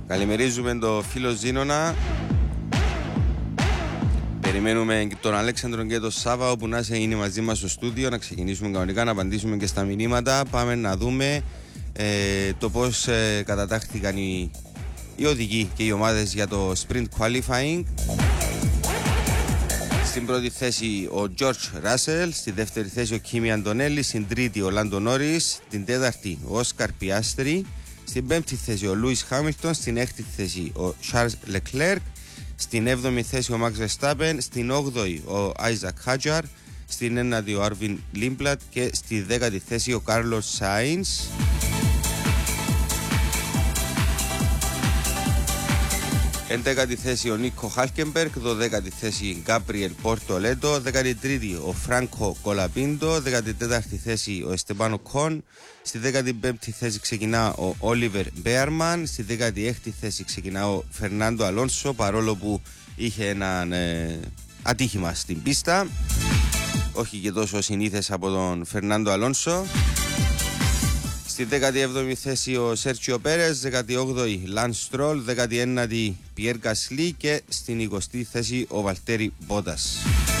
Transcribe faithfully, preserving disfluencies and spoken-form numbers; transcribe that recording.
Καλημερίζουμε τον φίλο Ζήνονα. Περιμένουμε τον Αλέξανδρο και τον Σάβα όπου να είναι μαζί μας στο στούντιο, να ξεκινήσουμε κανονικά, να απαντήσουμε και στα μηνύματα. Πάμε να δούμε ε, το πώς ε, κατατάχθηκαν οι, οι οδηγοί και οι ομάδες για το Sprint Qualifying. Στην πρώτη θέση ο George Russell, στη δεύτερη θέση ο Kimi Antonelli, στην τρίτη ο Lando Norris, στην τέταρτη ο Oscar Piastri, στην πέμπτη θέση ο Lewis Hamilton, στην έκτη θέση ο Charles Leclerc, στην έβδομη θέση ο Max Verstappen, στην όγδοη ο Isaac Hadjar, στην ένατη ο Arvin Lindblad και στη δέκατη θέση ο Carlos Sainz. Εντέκατη θέση ο Νίκο Χάλκεμπεργκ, δωδέκατη θέση Γκάμπριελ Πορτολέτο, δέκατη τρίτη ο Φράνκο Κολαπίντο, δέκατη τέταρτη θέση ο Εστεμπάνο Κον, στη δέκατη πέμπτη θέση ξεκινά ο Όλιβερ Μπέαρμαν, στη δέκατη έκτη θέση ξεκινά ο Φερνάντο Αλόνσο, παρόλο που είχε ένα ε, ατύχημα στην πίστα, όχι και τόσο συνήθες από τον Φερνάντο Αλόνσο. Στη δέκατη έβδομη θέση ο Σέρτσιο Πέρες, δέκατη όγδοη Λαν Στρόλ, δέκατη ένατη Πιέρ Γκασλί και στην εικοστή θέση ο Βαλτέρι Μπότας.